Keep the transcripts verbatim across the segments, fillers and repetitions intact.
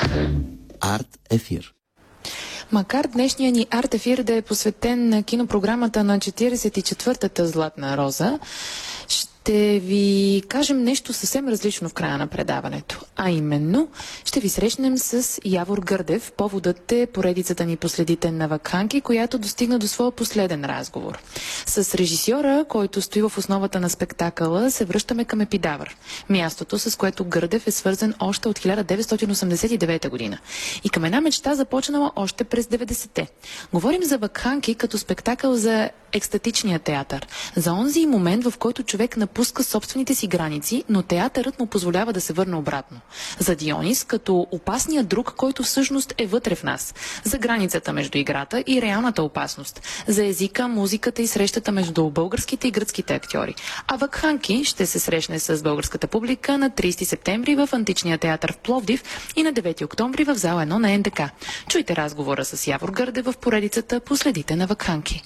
Арт ефир. Макар днешния ни арт ефир да е посветен на кинопрограмата на четиридесет и четвъртата Златна роза, ще ви кажем нещо съвсем различно в края на предаването. А именно, ще ви срещнем с Явор Гърдев. Поводът е поредицата ни "Последите на вакханки", която достигна до своя последен разговор. С режисьора, който стои в основата на спектакъла, се връщаме към Епидавър. Мястото, с което Гърдев е свързан още от хиляда деветстотин осемдесет и девета година. И към една мечта, започнала още през деветдесетте. Говорим за вакханки като спектакъл за екстатичния театър. За онзи момент, в който човек напуска собствените си граници, но театърът му позволява да се върне обратно. За Дионис като опасния друг, който всъщност е вътре в нас. За границата между играта и реалната опасност. За езика, музиката и срещата между българските и гръцките актьори. А Вакханки ще се срещне с българската публика на тридесети септември в Античния театър в Пловдив и на девети октомври в зала едно на Ен Де Ка. Чуйте разговора с Явор Гърдев в поредицата "Последите на вакханки".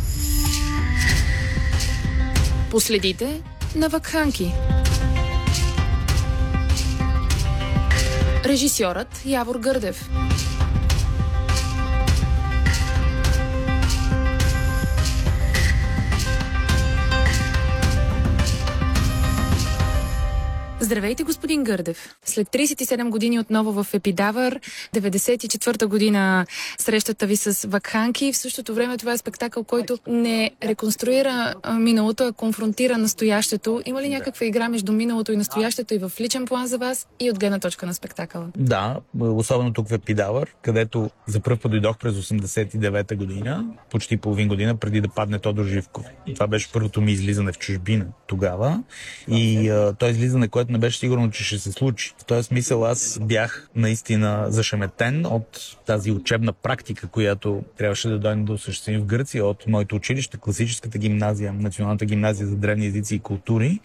Последите на вакханки. Режисьорът Явор Гърдев. Здравейте, господин Гърдев. След тридесет и седем години отново в Епидавър, деветдесет и четвърта година срещата ви с вакханки. В същото време това е спектакъл, който не реконструира миналото, а конфронтира настоящето. Има ли някаква игра между миналото и настоящето и в личен план за вас, и от гледна точка на спектакъла? Да, особено тук в Епидавър, където за пръв път дойдох през осемдесет и девета година, почти половин година преди да падне Тодор Живков. И това беше първото ми излизане в чужбина тогава. И а, то излизане, което не беше сигурно, че ще се случи. В този смисъл аз бях наистина зашеметен от тази учебна практика, която трябваше да дойде да осъществим в Гърция, от моето училище, класическата гимназия, Националната гимназия за древни езици и култури.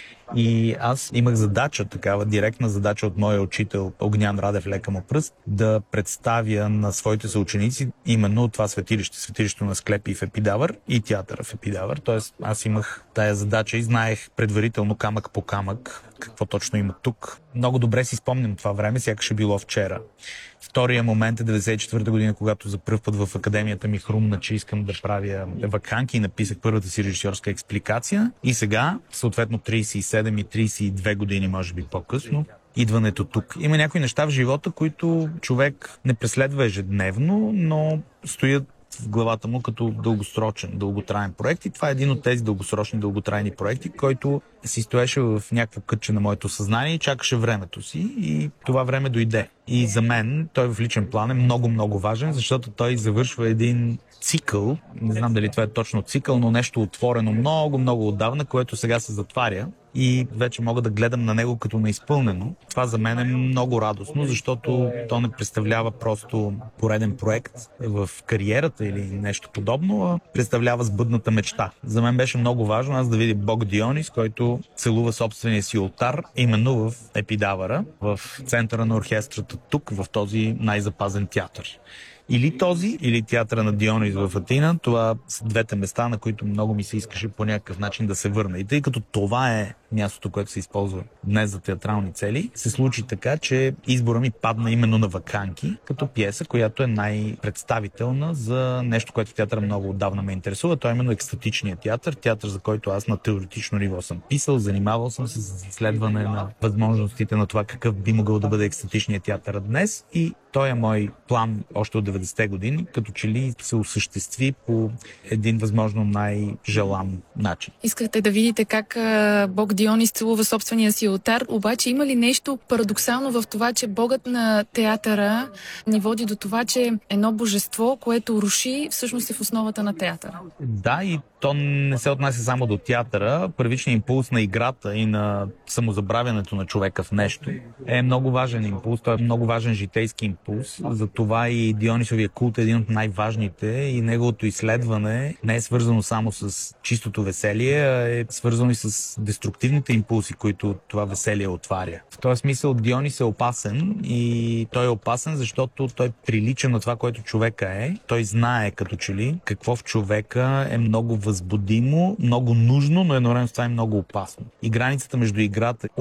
И аз имах задача, такава директна задача от моя учител Огнян Радев, лека му пръст, да представя на своите съученици именно това светилище, светилището на Склепий в Епидавър и театъра в Епидавър. Тоест аз имах тая задача и знаех предварително камък по камък какво точно има тук. Много добре си спомням това време, сякаш е било вчера. Втория момент е деветдесет и четвърта година, когато за пръв път в академията ми хрумна, че искам да правя вакханки и написах първата си режисьорска експликация. И сега, съответно тридесет и седем и тридесет и две години, може би по-късно, идването тук. Има някои неща в живота, които човек не преследва ежедневно, но стоят в главата му като дългосрочен, дълготраен проект. И това е един от тези дългосрочни, дълготрайни проекти, който си стоеше в някакво кътче на моето съзнание и чакаше времето си. И това време дойде. И за мен той в личен план е много-много важен, защото той завършва един цикъл. Не знам дали това е точно цикъл, но нещо отворено много-много отдавна, което сега се затваря. И вече мога да гледам на него като неизпълнено. Това за мен е много радостно, защото то не представлява просто пореден проект в кариерата или нещо подобно, а представлява сбъдната мечта. За мен беше много важно аз да видя бог Дионис, който целува собствения си олтар именно в Епидавъра, в центъра на оркестрата тук, в този най-запазен театър. Или този, или театъра на Дионис в Атина. Това са двете места, на които много ми се искаше по някакъв начин да се върна. И тъй като това е мястото, което се използва днес за театрални цели, се случи така, че избора ми падна именно на Вакханки, като пиеса, която е най-представителна за нещо, което в театъра много отдавна ме интересува. Това е именно екстатичният театър, театър, за който аз на теоретично ниво съм писал, занимавал съм се с изследване на възможностите на това какъв би могъл да бъде екстатичният театър днес. И той е мой план още от деветдесетте години, като че ли се осъществи по един възможно най-желан начин. Искате да видите как бог Дионис целува собствения си олтар, обаче има ли нещо парадоксално в това, че богът на театъра ни води до това, че едно божество, което руши, всъщност е в основата на театъра? Да, и то не се отнася само до театъра. Първичният импулс на играта и на самозабравянето на човека в нещо е много важен импулс. Той е много важен житейски импулс. Затова и Дионисовия култ е един от най-важните и неговото изследване не е свързано само с чистото веселие, а е свързано и с деструктивните импулси, които това веселие отваря. В този смисъл Дионис е опасен и той е опасен, защото той прилича на това, което човека е. Той знае като че ли какво в човека е много възбудимо, много нужно, но едновременно с това е много опасно. И границата между играта